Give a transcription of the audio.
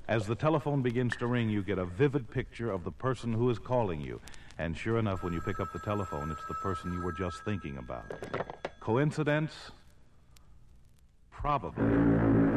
As the telephone begins to ring, you get a vivid picture of the person who is calling you. And sure enough, when you pick up the telephone, it's the person you were just thinking about. Coincidence? Probably.